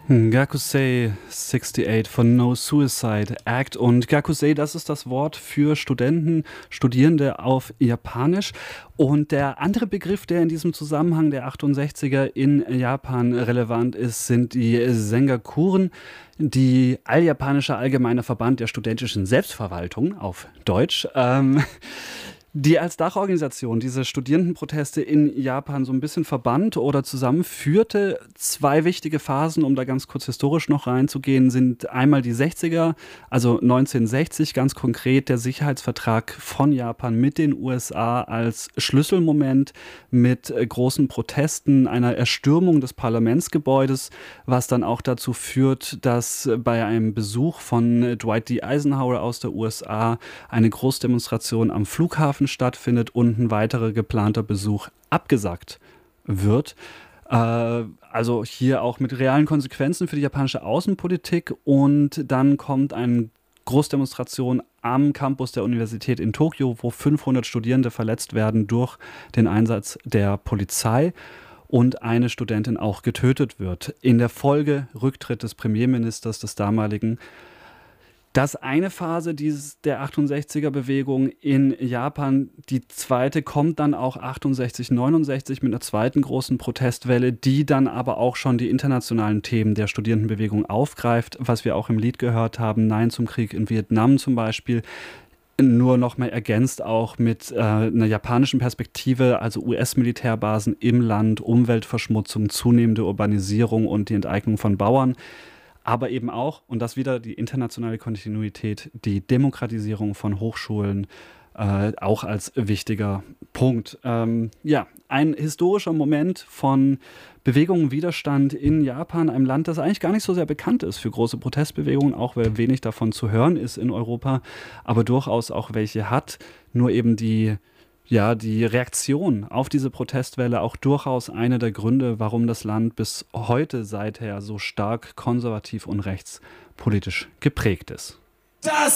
Gakusei 68 von No Suicide Act. Und Gakusei, das ist das Wort für Studenten, Studierende auf Japanisch. Und der andere Begriff, der in diesem Zusammenhang der 68er in Japan relevant ist, sind die Sengakuren, die Alljapanische Allgemeiner Verband der studentischen Selbstverwaltung auf Deutsch. Die als Dachorganisation diese Studierendenproteste in Japan so ein bisschen verband oder zusammenführte. Zwei wichtige Phasen, um da ganz kurz historisch noch reinzugehen, sind einmal die 60er, also 1960 ganz konkret der Sicherheitsvertrag von Japan mit den USA als Schlüsselmoment mit großen Protesten, einer Erstürmung des Parlamentsgebäudes, was dann auch dazu führt, dass bei einem Besuch von Dwight D. Eisenhower aus der USA eine Großdemonstration am Flughafen stattfindet und ein weiterer geplanter Besuch abgesagt wird. Also hier auch mit realen Konsequenzen für die japanische Außenpolitik. Und dann kommt eine Großdemonstration am Campus der Universität in Tokio, wo 500 Studierende verletzt werden durch den Einsatz der Polizei und eine Studentin auch getötet wird. In der Folge Rücktritt des Premierministers des damaligen. Das eine Phase der 68er-Bewegung in Japan. Die zweite kommt dann auch 68, 69 mit einer zweiten großen Protestwelle, die dann aber auch schon die internationalen Themen der Studierendenbewegung aufgreift, was wir auch im Lied gehört haben, Nein zum Krieg in Vietnam zum Beispiel. Nur noch mal ergänzt auch mit einer japanischen Perspektive, also US-Militärbasen im Land, Umweltverschmutzung, zunehmende Urbanisierung und die Enteignung von Bauern. Aber eben auch, und das wieder die internationale Kontinuität, die Demokratisierung von Hochschulen, auch als wichtiger Punkt. Ja, ein historischer Moment von Bewegung, Widerstand in Japan, einem Land, das eigentlich gar nicht so sehr bekannt ist für große Protestbewegungen, auch weil wenig davon zu hören ist in Europa, aber durchaus auch welche hat. Nur eben die Reaktion auf diese Protestwelle auch durchaus einer der Gründe, warum das Land bis heute seither so stark konservativ und rechtspolitisch geprägt ist. Das